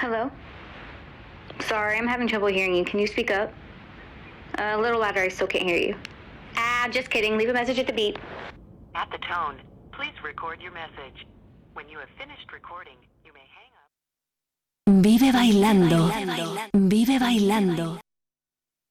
Hello? Sorry, I'm having trouble hearing you. Can you speak up? A little louder, I still can't hear you. Just kidding. Leave a message at the beep. At the tone, please record your message. When you have finished recording, you may hang up. Vive bailando. Vive bailando.